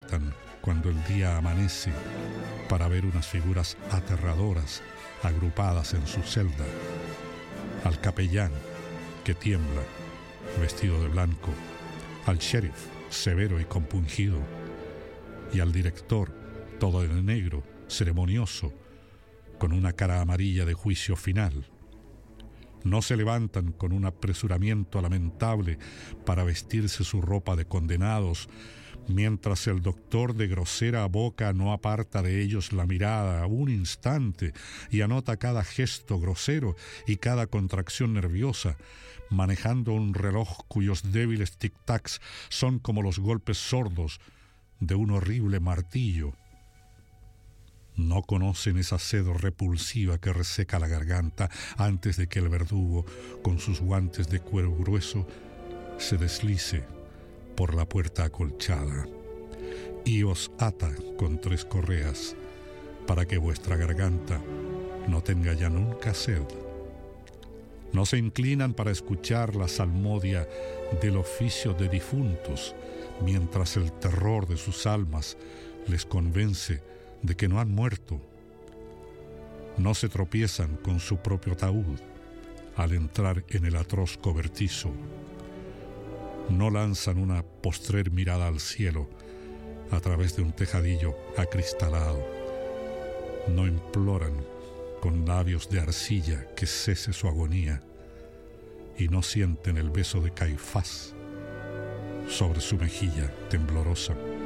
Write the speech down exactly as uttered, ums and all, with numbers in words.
levantan cuando el día amanece para ver unas figuras aterradoras agrupadas en su celda, al capellán que tiembla, vestido de blanco, al sheriff severo y compungido, y al director, todo de negro, ceremonioso, con una cara amarilla de juicio final. No se levantan con un apresuramiento lamentable para vestirse su ropa de condenados, mientras el doctor de grosera boca no aparta de ellos la mirada un instante y anota cada gesto grosero y cada contracción nerviosa, manejando un reloj cuyos débiles tic-tacs son como los golpes sordos de un horrible martillo. No conocen esa sed repulsiva que reseca la garganta antes de que el verdugo, con sus guantes de cuero grueso, se deslice por la puerta acolchada y os ata con tres correas para que vuestra garganta no tenga ya nunca sed. No se inclinan para escuchar la salmodia del oficio de difuntos, mientras el terror de sus almas les convence de que no han muerto. No se tropiezan con su propio ataúd al entrar en el atroz cobertizo. No lanzan una postrer mirada al cielo a través de un tejadillo acristalado. No imploran con labios de arcilla que cese su agonía, y no sienten el beso de Caifás sobre su mejilla temblorosa.